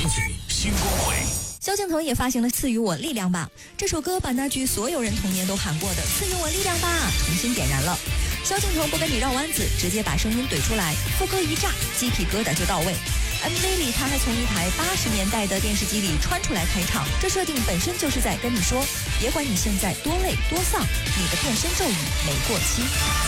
曲新光辉。 萧敬腾也发行了《赐予我力量吧》这首歌，把那句所有人童年都喊过的"赐予我力量吧"重新点燃了。萧敬腾不跟你绕弯子，直接把声音怼出来，副歌一炸，鸡皮疙瘩就到位。MV 里他还从一台80年代的电视机里穿出来开场，这设定本身就是在跟你说，别管你现在多累多丧，你的变身咒语没过期。